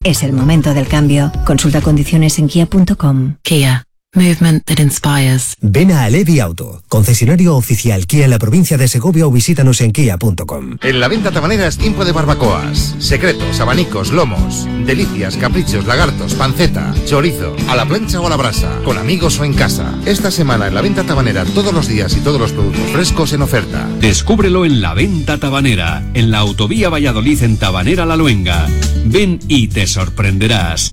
Es el momento del cambio. Consulta condiciones en kia.com. Kia. Movement that inspires. Ven a Alevi Auto, concesionario oficial Kia en la provincia de Segovia, o visítanos en kia.com. En la venta tabanera es tiempo de barbacoas, secretos, abanicos, lomos, delicias, caprichos, lagartos, panceta, chorizo, a la plancha o a la brasa, con amigos o en casa. Esta semana en la venta tabanera todos los días y todos los productos frescos en oferta. Descúbrelo en la venta tabanera, en la autovía Valladolid en Tabanera La Luenga. Ven y te sorprenderás.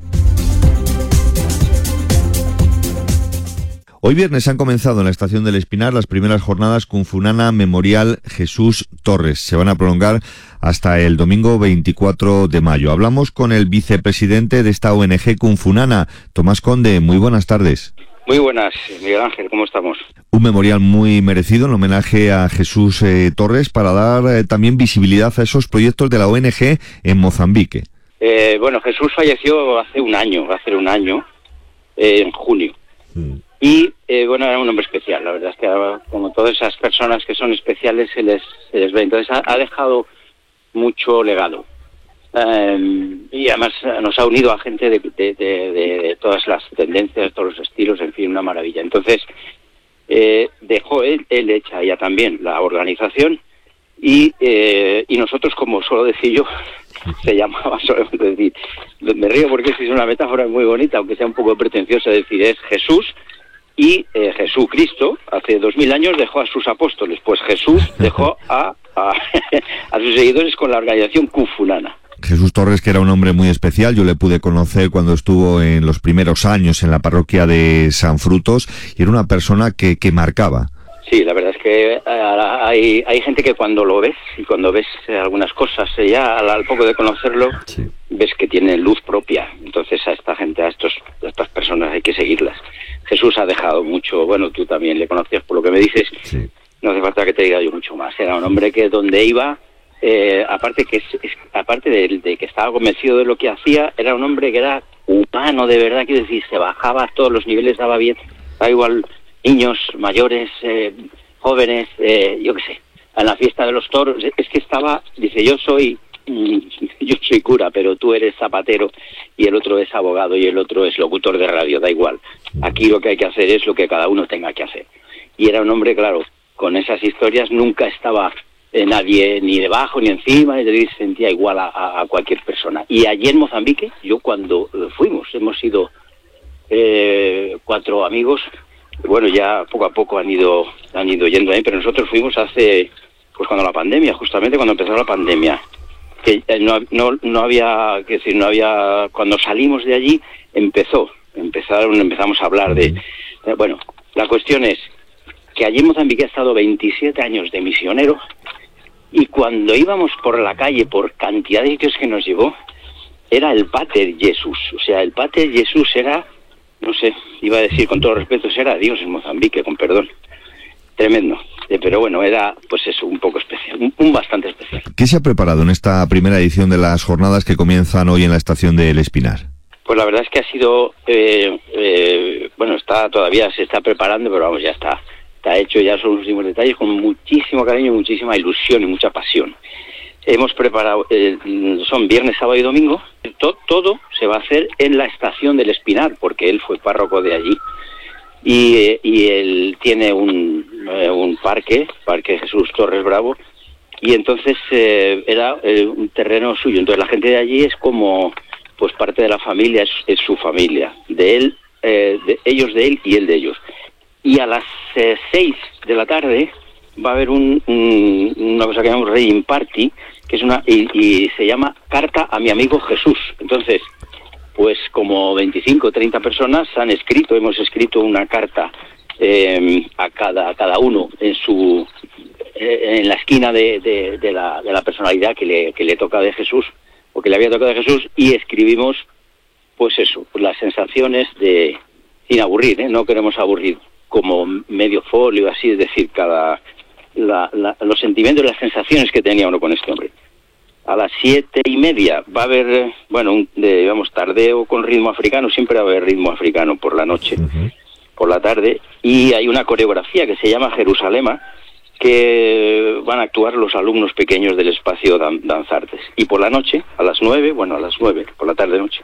Hoy viernes han comenzado en la estación del Espinar las primeras jornadas Cunfunana Memorial Jesús Torres. Se van a prolongar hasta el domingo 24 de mayo. Hablamos con el vicepresidente de esta ONG Cunfunana, Tomás Conde. Muy buenas tardes. Muy buenas, Miguel Ángel, ¿cómo estamos? Un memorial muy merecido en homenaje a Jesús Torres para dar también visibilidad a esos proyectos de la ONG en Mozambique. Bueno, Jesús falleció hace un año, en junio. Y bueno, era un hombre especial, la verdad es que como todas esas personas que son especiales se les ve. Entonces ha dejado mucho legado. Y además nos ha unido a gente de todas las tendencias, todos los estilos, en fin, una maravilla. Entonces dejó él hecha ya también la organización y nosotros, como suelo decir yo, se llamaba, solemos decir, me río porque es una metáfora muy bonita, aunque sea un poco pretenciosa decir, es Jesús y Jesucristo, hace 2000 años dejó a sus apóstoles, pues Jesús dejó a sus seguidores con la organización Cunfunana. Jesús Torres, que era un hombre muy especial, yo le pude conocer cuando estuvo en los primeros años en la parroquia de San Frutos, y era una persona que marcaba. Sí, la verdad es que hay gente que cuando lo ves, y cuando ves algunas cosas, ya al poco de conocerlo, sí, ves que tienen luz propia. Entonces a esta gente, a estas personas hay que seguirlas. Jesús ha dejado mucho, bueno, tú también le conocías por lo que me dices, sí. No hace falta que te diga yo mucho más. Era un hombre que donde iba, aparte de que estaba convencido de lo que hacía, era un hombre que era humano, de verdad, quiero decir, se bajaba a todos los niveles, daba bien, da igual, niños, mayores, jóvenes, yo qué sé, en la fiesta de los toros, es que estaba, dice, yo soy cura, pero tú eres zapatero y el otro es abogado y el otro es locutor de radio, da igual. Aquí lo que hay que hacer es lo que cada uno tenga que hacer. Y era un hombre, claro, con esas historias nunca estaba nadie ni debajo ni encima, y se sentía igual a cualquier persona. Y allí en Mozambique, yo cuando fuimos, hemos sido 4 amigos. Bueno, ya poco a poco han ido yendo ahí, pero nosotros fuimos pues cuando la pandemia, justamente cuando empezó la pandemia, que no había, que decir, no había, cuando salimos de allí empezamos a hablar de, bueno, la cuestión es que allí en Mozambique ha estado 27 años de misionero, y cuando íbamos por la calle, por cantidad de sitios que nos llevó, era el Pater Jesús, o sea, el Pater Jesús era, no sé, iba a decir con todo respeto, era Dios en Mozambique, con perdón. Tremendo. Pero bueno, era pues eso, un poco especial, un bastante especial. ¿Qué se ha preparado en esta primera edición de las jornadas que comienzan hoy en la estación del Espinar? Pues la verdad es que ha sido, bueno, todavía se está preparando, pero vamos, ya está hecho, ya son los últimos detalles, con muchísimo cariño, muchísima ilusión y mucha pasión. Hemos preparado, son viernes, sábado y domingo, todo se va a hacer en la estación del Espinar, porque él fue párroco de allí, y él tiene un parque Jesús Torres Bravo, y entonces era un terreno suyo, entonces la gente de allí es como, pues parte de la familia, es su familia, de él, ellos de él y él de ellos. Y a las 6 de la tarde va a haber una cosa que llamamos Reading Party, que es y se llama Carta a mi amigo Jesús. Entonces, pues como 25 o 30 personas hemos escrito una carta a cada uno en la esquina de la personalidad que le toca de Jesús, o que le había tocado de Jesús, y escribimos, pues eso, pues las sensaciones sin aburrir, no queremos aburrir, como medio folio, así, es decir, los sentimientos y las sensaciones que tenía uno con este hombre. A las 7:30 va a haber, bueno, digamos, tardeo con ritmo africano, siempre va a haber ritmo africano por la noche, por la tarde, y hay una coreografía que se llama Jerusalema, que van a actuar los alumnos pequeños del espacio Danzartes. Y por la noche, a las 9, por la tarde-noche,